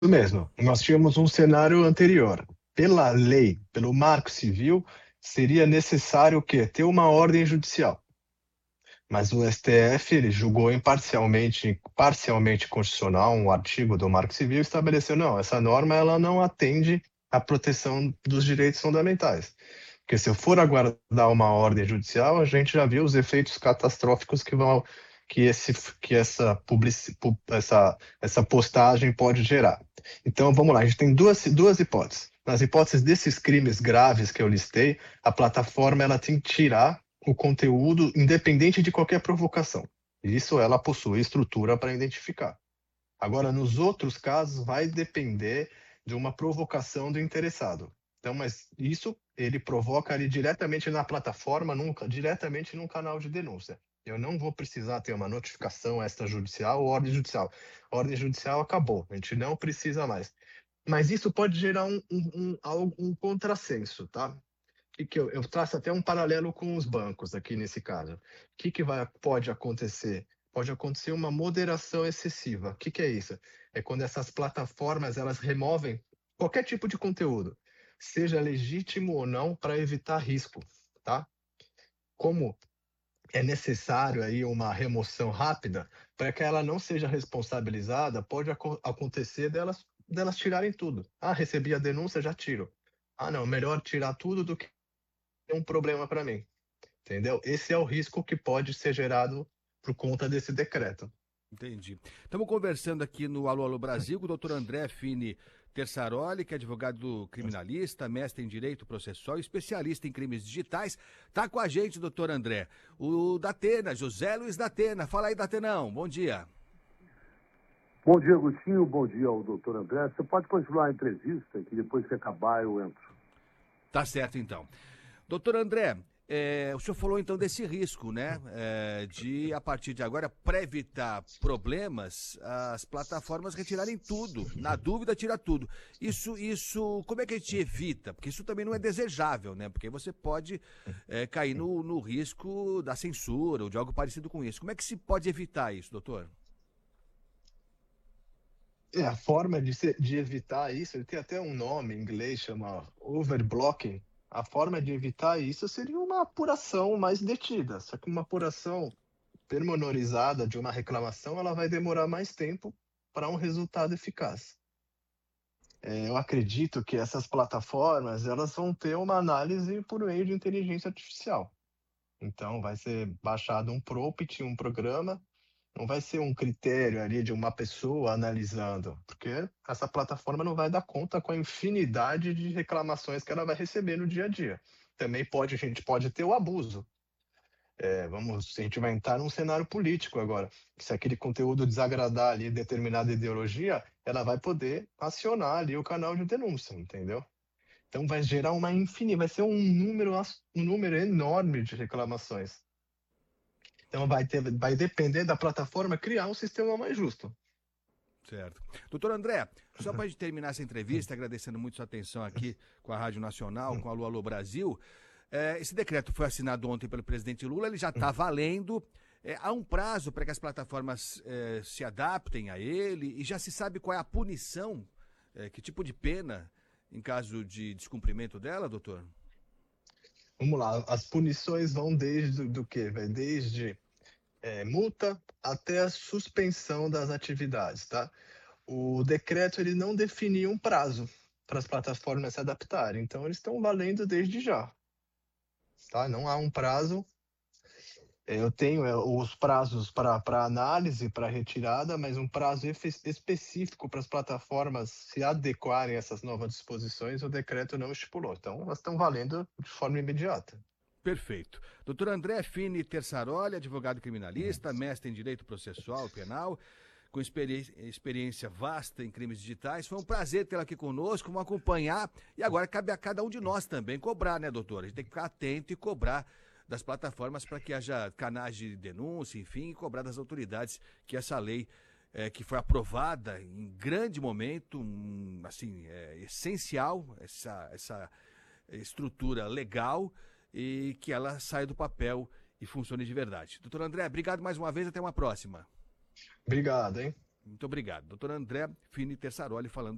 mesmo. Nós tínhamos um cenário anterior. Pela lei, pelo Marco Civil, seria necessário o quê? Ter uma ordem judicial. Mas o STF ele julgou parcialmente constitucional um artigo do Marco Civil e estabeleceu, não, essa norma ela não atende à proteção dos direitos fundamentais. Porque se eu for aguardar uma ordem judicial, a gente já viu os efeitos catastróficos que essa postagem pode gerar. Então, vamos lá, a gente tem duas hipóteses. Nas hipóteses desses crimes graves que eu listei, a plataforma ela tem que tirar o conteúdo independente de qualquer provocação. Isso ela possui estrutura para identificar. Agora, nos outros casos, vai depender de uma provocação do interessado. Então, mas isso ele provoca ali diretamente na plataforma, diretamente num canal de denúncia. Eu não vou precisar ter uma notificação extrajudicial ou ordem judicial. A ordem judicial acabou, a gente não precisa mais. Mas isso pode gerar um contrassenso, tá? Que eu traço até um paralelo com os bancos aqui nesse caso. O pode acontecer? Pode acontecer uma moderação excessiva. O que é isso? É quando essas plataformas elas removem qualquer tipo de conteúdo, seja legítimo ou não, para evitar risco, tá? Como é necessário aí uma remoção rápida para que ela não seja responsabilizada, pode acontecer delas tirarem tudo. Ah, recebi a denúncia, já tiro. Ah, não, melhor tirar tudo do que um problema para mim, entendeu? Esse é o risco que pode ser gerado por conta desse decreto. Entendi. Estamos conversando aqui no Alô Alô Brasil com o doutor André Fini Terzaroli, que é advogado criminalista, mestre em Direito Processual e especialista em crimes digitais. Tá com a gente, doutor André. O Datena, José Luiz Datena. Fala aí, Datenão. Bom dia. Bom dia, Agostinho. Bom dia ao doutor André. Você pode continuar a entrevista, que depois que acabar eu entro. Tá certo, então. Doutor André, o senhor falou então desse risco, né? De, a partir de agora, para evitar problemas, as plataformas retirarem tudo. Na dúvida, tira tudo. Isso, como é que a gente evita? Porque isso também não é desejável, né? Porque você pode cair no risco da censura ou de algo parecido com isso. Como é que se pode evitar isso, doutor? A forma de evitar isso, ele tem até um nome em inglês, chama overblocking. A forma de evitar isso seria uma apuração mais detida. Só que uma apuração pormenorizada de uma reclamação, ela vai demorar mais tempo para um resultado eficaz. Eu acredito que essas plataformas elas vão ter uma análise por meio de inteligência artificial. Então, vai ser baixado um prompt, um programa, não vai ser um critério ali de uma pessoa analisando, porque essa plataforma não vai dar conta com a infinidade de reclamações que ela vai receber no dia a dia. Também a gente pode ter o abuso. A gente vai entrar num cenário político agora. Se aquele conteúdo desagradar ali determinada ideologia, ela vai poder acionar ali o canal de denúncia, entendeu? Então vai gerar vai ser um número enorme de reclamações. Então vai depender da plataforma criar um sistema mais justo. Certo. Doutor André, só para a gente terminar essa entrevista, agradecendo muito sua atenção aqui com a Rádio Nacional, com a Alô Alô Brasil, esse decreto foi assinado ontem pelo presidente Lula, ele já está valendo. Há um prazo para que as plataformas se adaptem a ele e já se sabe qual é a punição, que tipo de pena em caso de descumprimento dela, doutor? Vamos lá, as punições vão desde do quê? Vai desde multa até a suspensão das atividades, tá? O decreto ele não definiu um prazo para as plataformas se adaptarem, então eles estão valendo desde já, tá? Não há um prazo. Eu tenho os prazos para análise, para retirada, mas um prazo específico para as plataformas se adequarem a essas novas disposições, o decreto não estipulou. Então, elas estão valendo de forma imediata. Perfeito. Doutor André Fini Terzaroli, advogado criminalista, mestre em Direito Processual e Penal, com experiência vasta em crimes digitais. Foi um prazer tê-lo aqui conosco, vamos acompanhar. E agora cabe a cada um de nós também cobrar, né, doutor? A gente tem que ficar atento e cobrar das plataformas para que haja canais de denúncia, enfim, e cobrar das autoridades que essa lei que foi aprovada em grande momento, essencial, essa estrutura legal, e que ela saia do papel e funcione de verdade. Doutor André, obrigado mais uma vez, até uma próxima. Obrigado, hein? Muito obrigado. Doutor André Fini Terzaroli falando